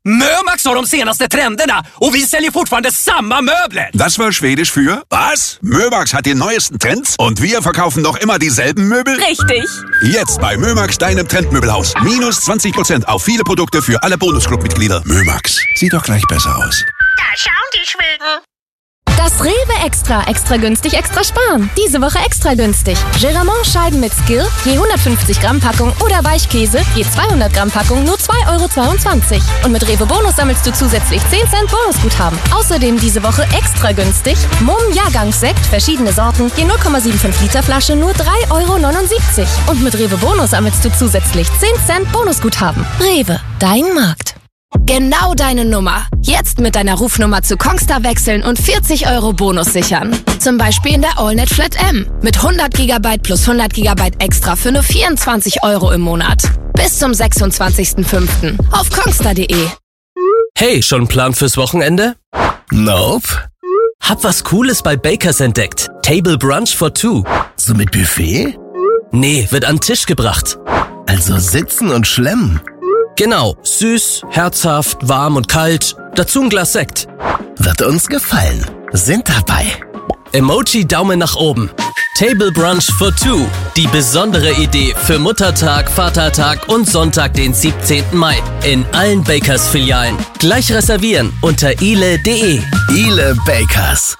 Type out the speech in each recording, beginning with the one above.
Mömax har de senaste trenderna och vi säljer fortfarande samma möbler. Das war Schwedisch für was? Mömax hat die neuesten Trends und wir verkaufen noch immer dieselben Möbel? Richtig. Jetzt bei Mömax, deinem Trendmöbelhaus. Minus 20% auf viele Produkte für alle Bonusclub-Mitglieder. Mömax, sieht doch gleich besser aus. Da schauen die Schweden. Das Rewe Extra günstig, extra sparen. Diese Woche extra günstig. Geramont-Scheiben mit Skill, je 150 Gramm Packung oder Weichkäse, je 200 Gramm Packung, nur 2,22 €. Und mit Rewe Bonus sammelst du zusätzlich 10 Cent Bonusguthaben. Außerdem diese Woche extra günstig. Mumm Jahrgangssekt, verschiedene Sorten, je 0,75 Liter Flasche, nur 3,79 €. Und mit Rewe Bonus sammelst du zusätzlich 10 Cent Bonusguthaben. Rewe, dein Markt. Genau deine Nummer. Jetzt mit deiner Rufnummer zu Kongstar wechseln und 40 € Bonus sichern. Zum Beispiel in der AllNet Flat M. Mit 100 GB plus 100 GB extra für nur 24 € im Monat. Bis zum 26.05. auf kongstar.de. Hey, schon einen Plan fürs Wochenende? Nope. Hab was Cooles bei Bakers entdeckt. Table Brunch for Two. So mit Buffet? Nee, wird an den Tisch gebracht. Also sitzen und schlemmen. Genau, süß, herzhaft, warm und kalt. Dazu ein Glas Sekt. Wird uns gefallen. Sind dabei. Emoji Daumen nach oben. Table Brunch for Two. Die besondere Idee für Muttertag, Vatertag und Sonntag, den 17. Mai. In allen Bakers-Filialen. Gleich reservieren unter ile.de. Ile Bakers.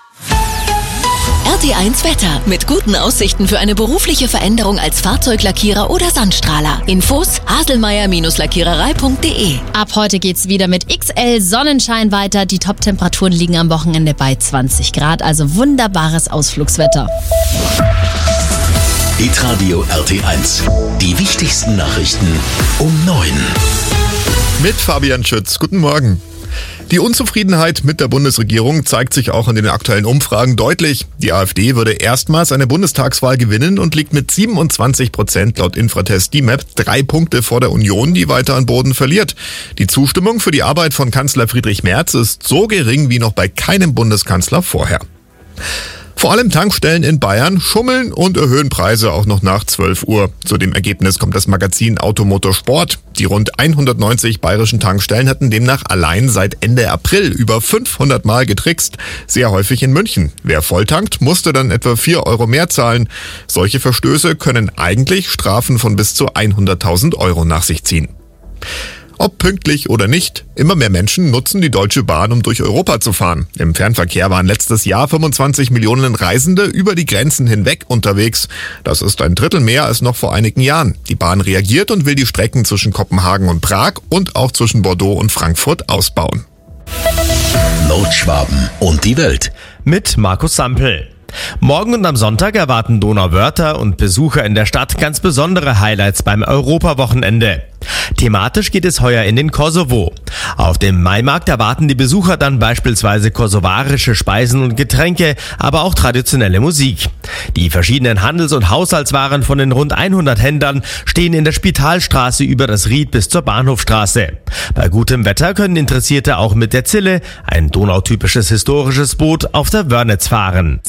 RT1 Wetter. Mit guten Aussichten für eine berufliche Veränderung als Fahrzeuglackierer oder Sandstrahler. Infos haselmeier-lackiererei.de. Ab heute geht's wieder mit XL Sonnenschein weiter. Die Top-Temperaturen liegen am Wochenende bei 20 Grad, also wunderbares Ausflugswetter. Hitradio RT1. Die wichtigsten Nachrichten um 9. Mit Fabian Schütz. Guten Morgen. Die Unzufriedenheit mit der Bundesregierung zeigt sich auch in den aktuellen Umfragen deutlich. Die AfD würde erstmals eine Bundestagswahl gewinnen und liegt mit 27% laut Infratest DIMAP 3 Punkte vor der Union, die weiter an Boden verliert. Die Zustimmung für die Arbeit von Kanzler Friedrich Merz ist so gering wie noch bei keinem Bundeskanzler vorher. Vor allem Tankstellen in Bayern schummeln und erhöhen Preise auch noch nach 12 Uhr. Zu dem Ergebnis kommt das Magazin Automotor Sport. Die rund 190 bayerischen Tankstellen hatten demnach allein seit Ende April über 500 Mal getrickst. Sehr häufig in München. Wer volltankt, musste dann etwa 4 € mehr zahlen. Solche Verstöße können eigentlich Strafen von bis zu 100.000 € nach sich ziehen. Ob pünktlich oder nicht, immer mehr Menschen nutzen die Deutsche Bahn, um durch Europa zu fahren. Im Fernverkehr waren letztes Jahr 25 Millionen Reisende über die Grenzen hinweg unterwegs. Das ist ein Drittel mehr als noch vor einigen Jahren. Die Bahn reagiert und will die Strecken zwischen Kopenhagen und Prag und auch zwischen Bordeaux und Frankfurt ausbauen. Nordschwaben und die Welt. Mit Markus Sampel. Morgen und am Sonntag erwarten Donauwörther und Besucher in der Stadt ganz besondere Highlights beim Europawochenende. Thematisch geht es heuer in den Kosovo. Auf dem Maimarkt erwarten die Besucher dann beispielsweise kosovarische Speisen und Getränke, aber auch traditionelle Musik. Die verschiedenen Handels- und Haushaltswaren von den rund 100 Händlern stehen in der Spitalstraße über das Ried bis zur Bahnhofstraße. Bei gutem Wetter können Interessierte auch mit der Zille, ein donautypisches historisches Boot, auf der Wörnitz fahren.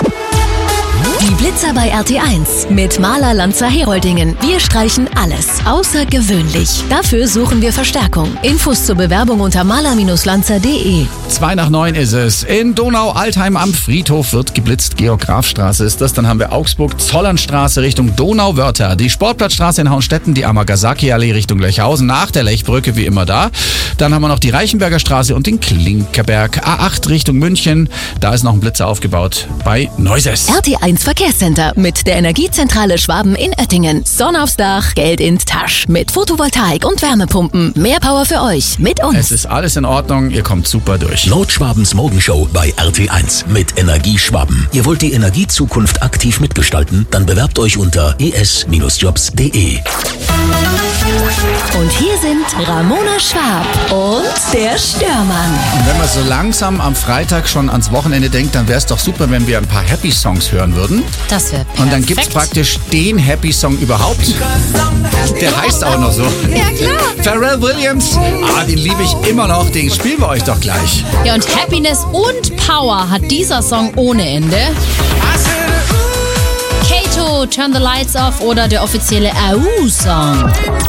Die Blitzer bei RT1 mit Maler Lanzer Heroldingen. Wir streichen alles außergewöhnlich. Dafür suchen wir Verstärkung. Infos zur Bewerbung unter maler-lanzer.de. 8:55 ist es. In Donau-Altheim am Friedhof wird geblitzt. Georg-Graf-Straße ist das. Dann haben wir Augsburg-Zollernstraße Richtung Donauwörther. Die Sportplatzstraße in Hauenstetten, die Amagasaki-Allee Richtung Lechhausen. Nach der Lechbrücke wie immer da. Dann haben wir noch die Reichenberger Straße und den Klinkerberg. A8 Richtung München. Da ist noch ein Blitzer aufgebaut bei Neuses. RT1 Verkehrscenter mit der Energiezentrale Schwaben in Oettingen. Sonne aufs Dach, Geld in Tasch. Mit Photovoltaik und Wärmepumpen. Mehr Power für euch mit uns. Es ist alles in Ordnung, ihr kommt super durch. Nordschwabens Morgenshow bei RT1 mit Energie Schwaben. Ihr wollt die Energiezukunft aktiv mitgestalten? Dann bewerbt euch unter es-jobs.de. Und hier sind Ramona Schwab und der Störmann. Und wenn man so langsam am Freitag schon ans Wochenende denkt, dann wäre es doch super, wenn wir ein paar Happy Songs hören würden. Das wäre perfekt. Und dann gibt es praktisch den Happy Song überhaupt. Der heißt auch noch so. Ja, klar. Pharrell Williams. Den liebe ich immer noch. Den spielen wir euch doch gleich. Ja, und Happiness und Power hat dieser Song ohne Ende. Kato, Turn the Lights Off oder der offizielle AU-Song.